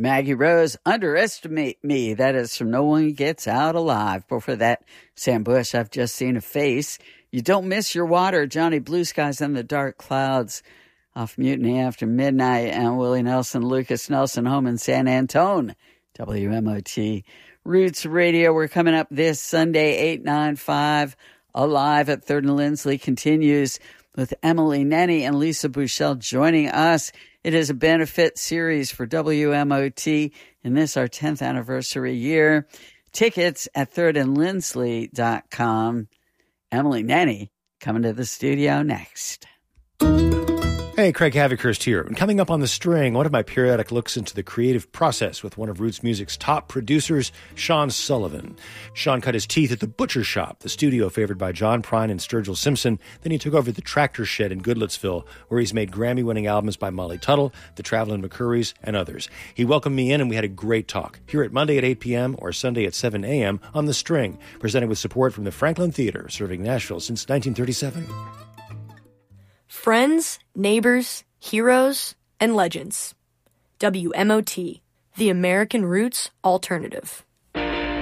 Maggie Rose, Underestimate Me. That is from No One Gets Out Alive. Before that, Sam Bush, I've Just Seen a Face. You Don't Miss Your Water, Johnny Blue Skies and the Dark Clouds off Mutiny After Midnight, and Willie Nelson, Lucas Nelson, home in San Antone. WMOT Roots Radio. We're coming up this Sunday, 895, Alive at 3rd and Lindsley continues with Emily Nenny and Lisa Bouchel joining us. It is a benefit series for WMOT in this, our 10th anniversary year. Tickets at thirdandlindsley.com. Emily Nenny coming to the studio next. Hey, Craig Havikhurst here. And coming up on The String, one of my periodic looks into the creative process with one of Roots Music's top producers, Sean Sullivan. Sean cut his teeth at the Butcher Shop, the studio favored by John Prine and Sturgill Simpson. Then he took over the Tractor Shed in Goodlettsville, where he's made Grammy-winning albums by Molly Tuttle, the Travelin' McCourys, and others. He welcomed me in, and we had a great talk. Hear it Monday at 8 p.m. or Sunday at 7 a.m. on The String, presented with support from the Franklin Theater, serving Nashville since 1937. Friends, neighbors, heroes, and legends. WMOT, the American Roots Alternative.